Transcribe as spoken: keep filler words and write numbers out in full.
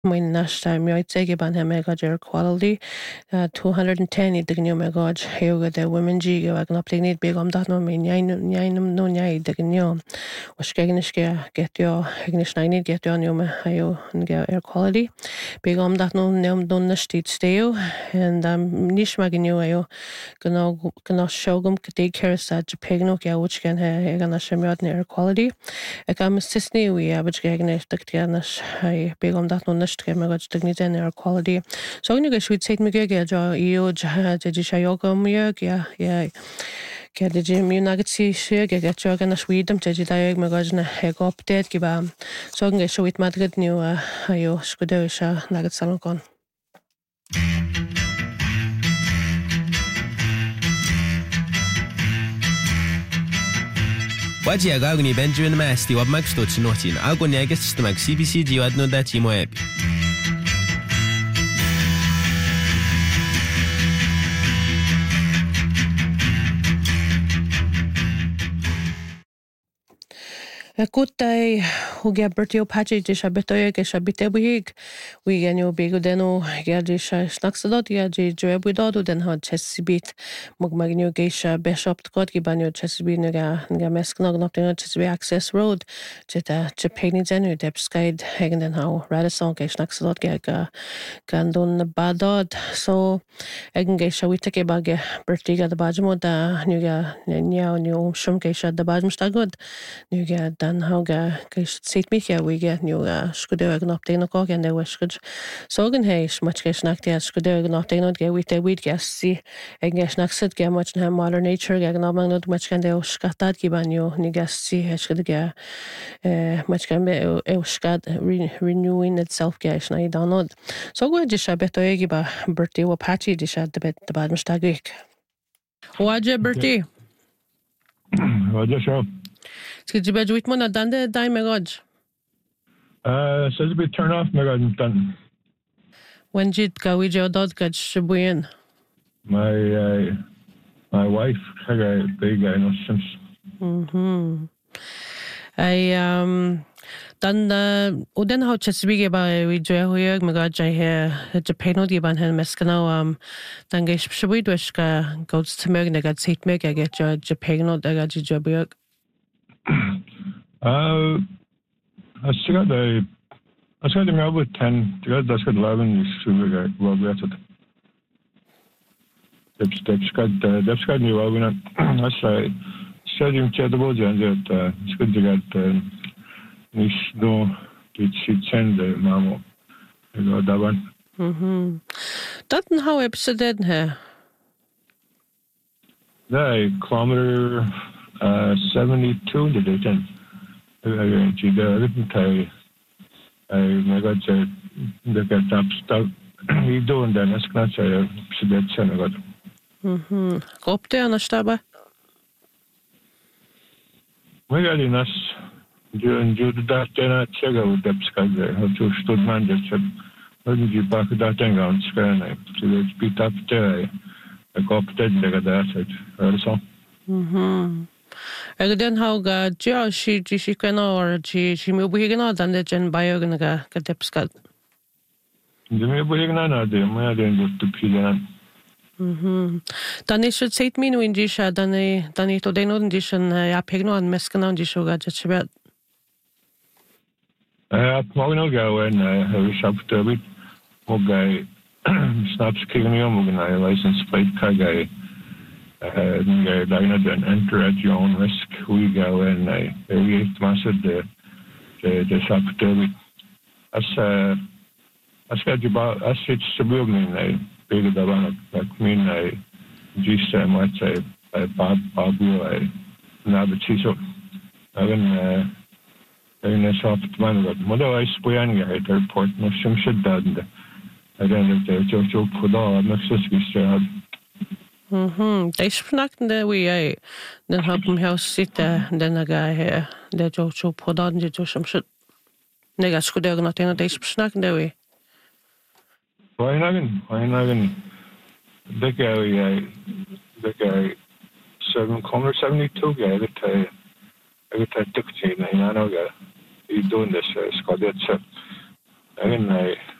Muoineas tá mbeoit ige ban he me god ar quality uh, two hundred ten i dygniw me god hew de women G go ag an updated big am dat no me nyainum no nyai dygniw was gegnish ge getio ignish naini getio no me hayo ge air quality big am dat no nem don na stit steo and um nish magniw ayo gno gno shogum kte care sa pegno ge which can he gan shamiot air quality ag am sisni we average gegnish dyktianas hay big am dat no ge me god dygni air quality so ni ge shwit seit me ge ge jo io je je yoga me ge ja ge de je mi naget si she ge ge jo gan swedum je je daig me god na he go update ge ba so ge shwit madrid new ayo skudo sha naget salon kon Waji agagni Benjamin Masti wab magsto chinotin agoni agest mag C B C jiwad no dati moeb. Kutai hugia bertio pachi disha betoye gesha bitebig we genio bego deno ya disha snacksalot ya je joebu dodo den had chesibit mugmagnio gesha bishop god gibanyo chesibit nga nga mesknog nopting chesibi access road cheta chepeni zenu depskide hegen den how radisson gesh snacksalot ga gandon badod so egen gesha we take bag bertiga the bajmo da nuga nya new shum gesha the bajmstagod nuga dan hauga geis seit mich ja we get new skudo ag op den go gen de weskid so gen heis much geis nach de skudo ag op den ge we de we gas si ag geis nach sit ge much na modern nature ge na mang not much gen de skatad gi ban yo ni gas si hes ge ge eh much gen be e skat renewing itself geis na download so go je shabeto ag ba birthday wa patchy de shad de bet de bad mistagik waje birthday waje show Skid you bedwit mo na dande dai me god. Uh, says a bit turn off me god done. When did go we jo dod gad shibuyen? My uh, my wife had a big guy no since. Mhm. I um dan o den how chesbige ba we jo hoyag me god jai he Japan di ban hen meskano um dan ge shibui dweshka gods to meg na gad seit meg I get jo Japan no da gad jo buyag. Uh, I still got the, I still got the about ten. I got eleven. Is super well rated. That's that's got uh, that's got new eleven. That's right. Still doing credible. And that it's good to get. Is no, it's it's send the mamo. I got that one. Mhm. Doesn't how episode here. The kilometer uh seventy-two to the ten. I didn't tell I my God said the get up stuff you doing that that's not say so that's I got Mhm. Kopte ana staba. We got in us during you that then I check out the sky how to stood man just said when you back that thing on screen so it's beat up there I got dead like that or so. Mhm. Ag den how ga jo shi ji shi kana or ji shi mu bu gana dan de gen bio gana ga ga depskat. The me bu gana na de me den go to pilan. Mhm. Dan is should seit me no in ji sha dan e dan e to den on ji shan ya pegno an meskana on ji sho ga je chibet. Uh, mo no go when I have shop to bit mo guy snaps kicking me on mo license plate car guy. Uh, Dina didn't enter at your own risk. We go in a very massive the the the shop to as uh as got about as it's the building a big the one like mean a just uh, much a a bob bob a now the chiso again uh in a shop man but mother I spoyan ga airport no some should done again the Jojo put on next to Mhm. Dei snacken de we ai. Den hab im Haus sit den a guy here. De jo cho podan de jo some shit. Nega skude ga nothing dei snacken de we. Why not? Why not? The guy, the guy, seven corner seventy-two guy. That I, I got that took chain. I know guy. He's doing this. Scott. That's again